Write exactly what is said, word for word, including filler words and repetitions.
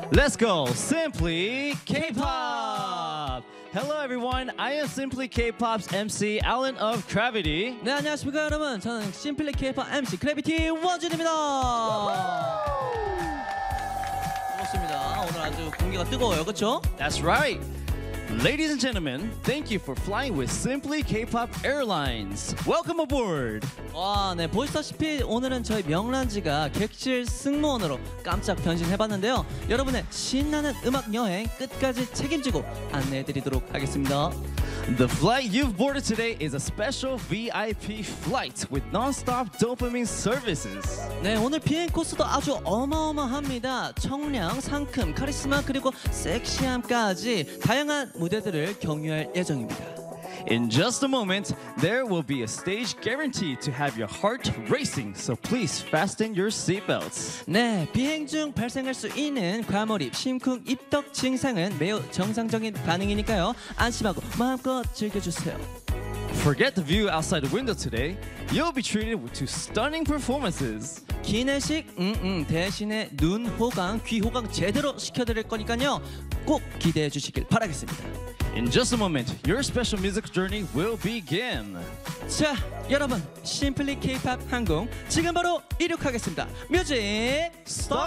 Let's go, Simply K-pop. Hello everyone, I am Simply K-pop's M C Alan of Gravity. 네, 안녕하십니까 여러분. 저는 심플리 K-팝 엠씨 그래비티 원준입니다. 반갑습니다. 오늘 아주 공기가 뜨거워요, 그렇죠? That's right. Ladies and gentlemen, thank you for flying with Simply K-pop Airlines. Welcome aboard. 와, 네, 보시다시피 오늘은 저희 명란지가 객실 승무원으로 깜짝 변신해봤는데요. 여러분의 신나는 음악 여행 끝까지 책임지고 안내해드리도록 하겠습니다. The flight you've boarded today is a special V I P flight with non-stop dopamine services. 네, 오늘 비행 코스도 아주 어마어마합니다. 청량, 상큼, 카리스마 그리고 섹시함까지 다양한 무대들을 경유할 예정입니다. In just a moment, there will be a stage guaranteed to have your heart racing, so please fasten your seatbelts. 네, 비행 중 발생할 수 있는 과몰입, 심쿵, 입덕 증상은 매우 정상적인 반응이니까요. 안심하고 마음껏 즐겨주세요. Forget the view outside the window today. You'll be treated to stunning performances. 기내식 음, 음, 대신에 눈 호강, 귀 호강 제대로 시켜드릴 거니까요. 꼭 기대해 주시길 바라겠습니다. In just a moment, your special music journey will begin. 자, 여러분, 심플리 K-팝 항공 지금 바로 이륙하겠습니다. 뮤직 스타트!